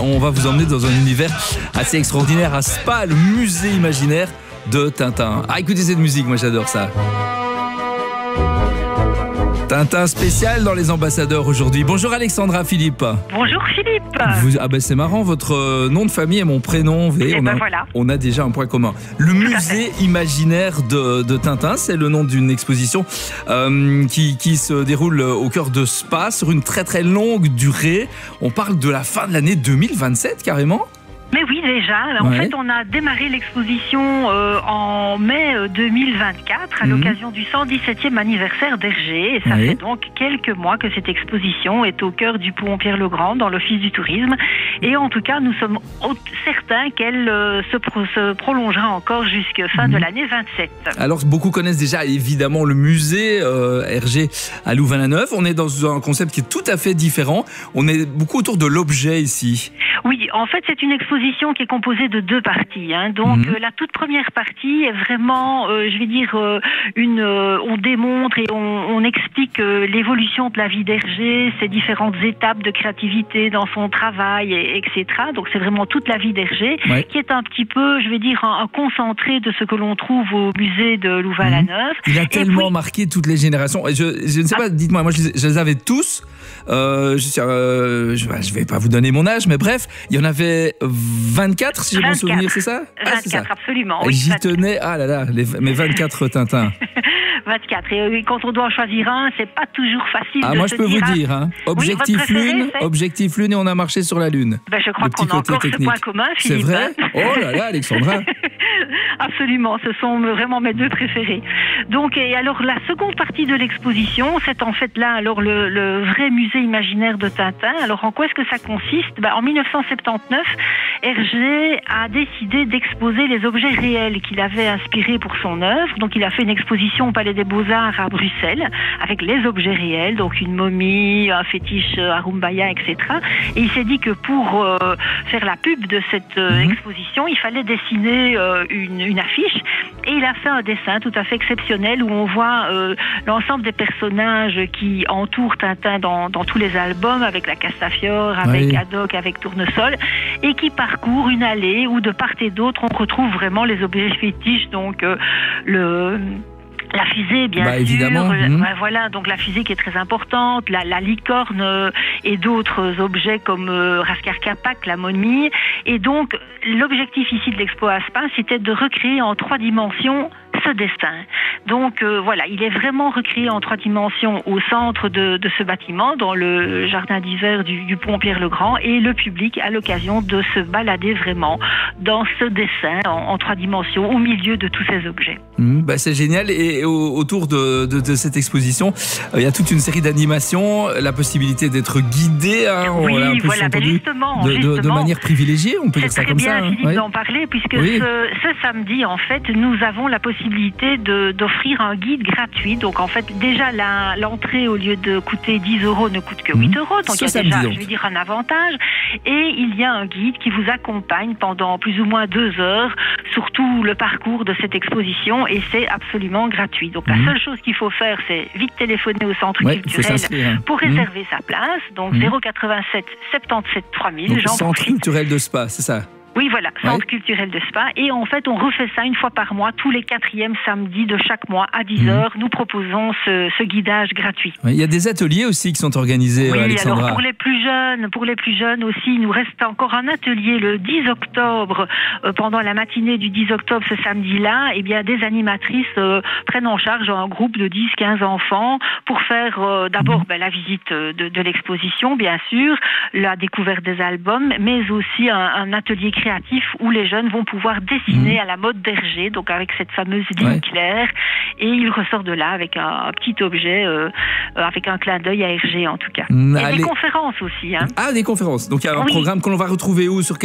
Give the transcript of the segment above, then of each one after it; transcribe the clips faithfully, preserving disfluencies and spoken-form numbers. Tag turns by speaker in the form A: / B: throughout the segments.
A: On va vous emmener dans un univers assez extraordinaire à Spa, le musée imaginaire de Tintin. Ah, écoutez cette musique, moi j'adore ça. Tintin spécial dans les ambassadeurs aujourd'hui. Bonjour Alexandra Philippe.
B: Bonjour Philippe.
A: Vous, ah ben c'est marrant, votre nom de famille et mon prénom. Vous voyez,
B: et
A: on,
B: ben
A: a,
B: voilà.
A: on a déjà un point commun. Le musée imaginaire de, de Tintin, c'est le nom d'une exposition euh, qui, qui se déroule au cœur de Spa sur une très très longue durée. On parle de la fin de l'année deux mille vingt-sept carrément.
B: Mais oui, déjà. En ouais. fait, on a démarré l'exposition euh, en mai deux mille vingt-quatre à mmh. l'occasion du cent dix-septième anniversaire d'Hergé. Et ça oui. fait donc quelques mois que cette exposition est au cœur du pont Pierre-le-Grand dans l'Office du tourisme. Et en tout cas, nous sommes certains qu'elle euh, se, pro se prolongera encore jusqu'à fin mmh. de l'année vingt-sept.
A: Alors, beaucoup connaissent déjà évidemment le musée euh, Hergé à Louvain-la-Neuve. On est dans un concept qui est tout à fait différent. On est beaucoup autour de l'objet ici.
B: Oui, en fait, c'est une exposition qui est composée de deux parties. Hein. Donc, mmh. euh, la toute première partie est vraiment, euh, je vais dire, euh, une. Euh, on démontre et on, on explique euh, l'évolution de la vie d'Hergé, ses différentes étapes de créativité dans son travail, et, etc. Donc, c'est vraiment toute la vie d'Hergé ouais. qui est un petit peu, je vais dire, un, un concentré de ce que l'on trouve au musée de Louvain-la-Neuve.
A: Mmh. Il a et tellement puis... marqué toutes les générations. Je, je ne sais ah. pas, dites-moi, moi, je les, je les avais tous. Euh, je, euh, je ne vais pas vous donner mon âge, mais bref, il y en avait vingt-quatre, si j'ai bon souvenir, c'est ça?
B: vingt-quatre, ah, c'est ça. Absolument. Oui,
A: j'y tenais, ah là là, les, mes vingt-quatre Tintins.
B: vingt-quatre. Et quand on doit en choisir un, c'est pas toujours facile.
A: Ah,
B: de
A: moi,
B: se
A: je peux
B: dire,
A: vous dire, hein, objectif
B: oui,
A: lune, objectif lune, et on a marché sur la lune.
B: Ben, je crois qu'on a encore technique. Ce point commun, Philippe.
A: C'est vrai? Oh là là, Alexandra.
B: Absolument, ce sont vraiment mes deux préférés. Donc, et alors, la seconde partie de l'exposition, c'est en fait là, alors, le, le vrai musée imaginaire de Tintin. Alors, en quoi est-ce que ça consiste? Ben, en mille neuf cent soixante-dix-neuf, Hergé a décidé d'exposer les objets réels qu'il avait inspirés pour son œuvre. Donc, il a fait une exposition au Palais des Beaux-Arts à Bruxelles, avec les objets réels, donc une momie, un fétiche Arumbaya, et cetera. Et il s'est dit que pour euh, faire la pub de cette euh, mmh. exposition, il fallait dessiner euh, une, une affiche. Et il a fait un dessin tout à fait exceptionnel où on voit euh, l'ensemble des personnages qui entourent Tintin dans, dans tous les albums, avec la Castafiore, avec oui. Haddock, avec Tournesol, et qui parcourent une allée où de part et d'autre, on retrouve vraiment les objets fétiches, donc euh, le... La fusée, bien
A: bah,
B: sûr.
A: Évidemment. Mmh.
B: Voilà, donc la fusée qui est très importante, la, la licorne euh, et d'autres objets comme euh, Raskar Kapak, la momie. Et donc, l'objectif ici de l'expo à Spa, c'était de recréer en trois dimensions ce destin. Donc euh, voilà, il est vraiment recréé en trois dimensions au centre de, de ce bâtiment, dans le jardin d'hiver du, du pont Pierre-le-Grand, et le public a l'occasion de se balader vraiment dans ce dessin en, en trois dimensions, au milieu de tous ces objets.
A: Mmh, bah c'est génial. Et au, autour de, de, de cette exposition, euh, il y a toute une série d'animations, la possibilité d'être guidé, hein,
B: oui,
A: on l'a un peu
B: voilà, ben justement,
A: de,
B: justement,
A: de, de manière privilégiée, on peut dire ça comme ça.
B: C'est très bien, Philippe,
A: hein,
B: d'en parler, puisque
A: oui.
B: ce, ce samedi, en fait, nous avons la possibilité de, d'offrir un guide gratuit. Donc, en fait, déjà, la, l'entrée, au lieu de coûter dix euros, ne coûte que huit euros. Donc, il y a
A: samedi,
B: déjà,
A: donc.
B: je vais dire, un avantage. Et il y a un guide qui vous accompagne pendant plus ou moins deux heures sur tout le parcours de cette exposition, et c'est absolument gratuit. Donc, mmh. la seule chose qu'il faut faire, c'est vite téléphoner au centre ouais, culturel pour réserver mmh. sa place. Donc, mmh. zéro quatre-vingt-sept soixante-dix-sept trois mille.
A: Donc, centre culturel de Spa, c'est ça?
B: Oui, voilà, centre ouais. culturel de Spa. Et en fait, on refait ça une fois par mois, tous les quatrièmes samedis de chaque mois à dix heures. Mmh. Nous proposons ce, ce guidage gratuit.
A: Il y a des ateliers aussi qui sont organisés,
B: oui,
A: Alexandra.
B: Alors pour les plus jeunes, pour les plus jeunes aussi, il nous reste encore un atelier le dix octobre. Euh, pendant la matinée du dix octobre, ce samedi-là, eh bien, des animatrices euh, prennent en charge un groupe de dix quinze enfants pour faire euh, d'abord mmh. ben, la visite de, de l'exposition, bien sûr, la découverte des albums, mais aussi un, un atelier créatif où les jeunes vont pouvoir dessiner mmh. à la mode d'Hergé, donc avec cette fameuse ligne ouais. claire, et ils ressortent de là avec un, un petit objet, euh, avec un clin d'œil à Hergé en tout cas. Mmh, et allez. Des conférences aussi. Hein.
A: Ah, des conférences. Donc il y a un oui. programme que l'on va retrouver où, sur quel site ?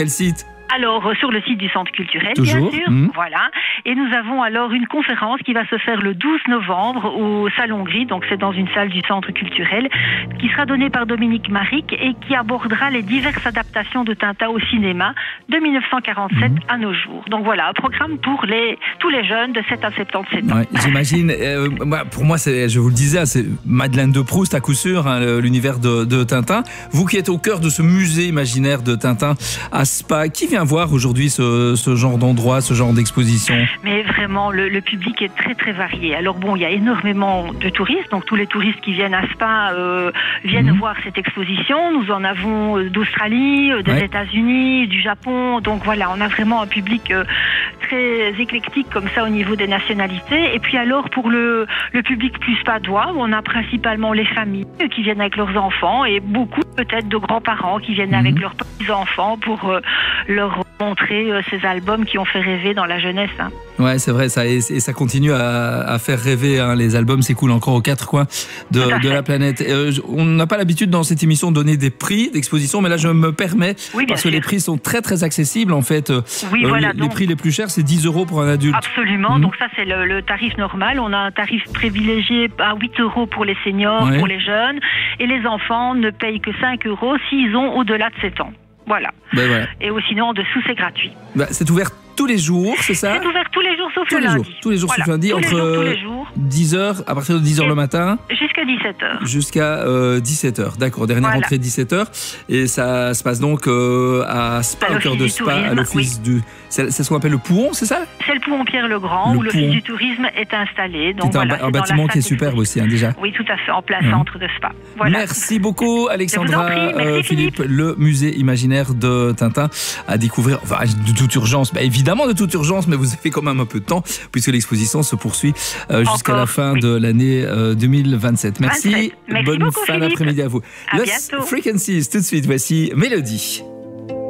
B: Alors, sur le site du centre culturel,
A: Toujours.
B: bien sûr.
A: Mmh.
B: Voilà. Et nous avons alors une conférence qui va se faire le douze novembre au Salon Gris, donc c'est dans une salle du centre culturel, qui sera donnée par Dominique Maric et qui abordera les diverses adaptations de Tintin au cinéma de mille neuf cent quarante-sept mmh. à nos jours. Donc voilà, un programme pour les, tous les jeunes de sept à soixante-dix-sept ans.
A: Ouais, j'imagine, euh, pour moi, c'est, je vous le disais, c'est Madeleine de Proust à coup sûr, hein, l'univers de, de Tintin. Vous qui êtes au cœur de ce musée imaginaire de Tintin à Spa, qui vient voir aujourd'hui ce, ce genre d'endroit, ce genre d'exposition?
B: Mais vraiment, le, le public est très très varié. Alors bon, il y a énormément de touristes, donc tous les touristes qui viennent à Spa euh, viennent mmh. voir cette exposition. Nous en avons d'Australie, des ouais. États-Unis, du Japon. Donc voilà, on a vraiment un public euh, très éclectique comme ça au niveau des nationalités. Et puis alors pour le, le public plus spadois, on a principalement les familles qui viennent avec leurs enfants et beaucoup peut-être de grands-parents qui viennent mmh. avec leurs petits-enfants pour euh, leur montrer euh, ces albums qui ont fait rêver dans la jeunesse. Hein.
A: Ouais, c'est vrai, ça, et, et ça continue à, à faire rêver. Hein, les albums s'écoulent encore aux quatre coins de, de la planète. Euh, on n'a pas l'habitude dans cette émission de donner des prix d'exposition, mais là je me permets,
B: oui,
A: parce
B: sûr.
A: que les prix sont très très accessibles en fait.
B: Oui,
A: euh,
B: voilà,
A: les,
B: donc,
A: les prix les plus chers, c'est dix euros pour un adulte.
B: Absolument, mmh. donc ça c'est le, le tarif normal. On a un tarif privilégié à huit euros pour les seniors, ouais. pour les jeunes, et les enfants ne payent que cinq euros s'ils ont au-delà de sept ans. Voilà. Ben voilà. Et sinon, en dessous, c'est gratuit.
A: Bah, c'est ouvert tous les jours, c'est ça?
B: C'est ouvert tous les jours, sauf
A: tous
B: le
A: les
B: lundi.
A: Jours, tous les jours,
B: voilà.
A: sauf lundi,
B: tous
A: entre
B: les jours, tous les jours.
A: dix heures, à partir de dix heures le matin.
B: Jusqu'à dix-sept heures.
A: Jusqu'à euh, dix-sept heures, d'accord. Dernière
B: voilà.
A: entrée dix-sept heures. Et ça se passe donc euh, à Spa, au cœur de Spa, tourisme, à l'office oui. du... C'est, c'est ce qu'on appelle le Pouhon, c'est ça?
B: C'est le Pouhon Pierre-le-Grand, où l'office du tourisme est installé. Donc
A: c'est un,
B: voilà,
A: un bâtiment qui est superbe aussi, hein, déjà.
B: Oui, tout à fait, en plein ouais. centre de Spa. Voilà.
A: Merci beaucoup, Alexandra.
B: Merci,
A: euh, Philippe,
B: Philippe,
A: le musée imaginaire de Tintin à découvrir, enfin, de toute urgence, bah, évidemment de toute urgence, mais vous avez quand même un peu de temps, puisque l'exposition se poursuit euh, jusqu'à la fin oui. de l'année euh, deux mille vingt-sept. Merci,
B: Merci
A: bonne
B: beaucoup,
A: fin
B: Philippe.
A: d'après-midi à vous.
B: À
A: Lost
B: bientôt.
A: Frequencies, tout de suite, voici Mélodie.